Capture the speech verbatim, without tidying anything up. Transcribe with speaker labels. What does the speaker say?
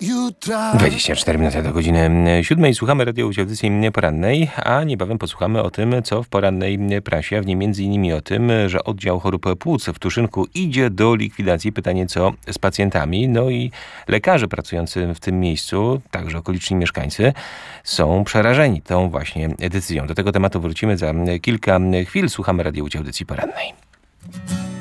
Speaker 1: dwadzieścia cztery minuty do godziny siódmej. Słuchamy radio audycji porannej, a niebawem posłuchamy o tym, co w porannej prasie, a w niej między innymi o tym, że oddział chorób płuc w Tuszynku idzie do likwidacji. Pytanie, co z pacjentami? No i lekarze pracujący w tym miejscu, także okoliczni mieszkańcy, są przerażeni tą właśnie decyzją. Do tego tematu wrócimy za kilka chwil. Słuchamy radio audycji porannej.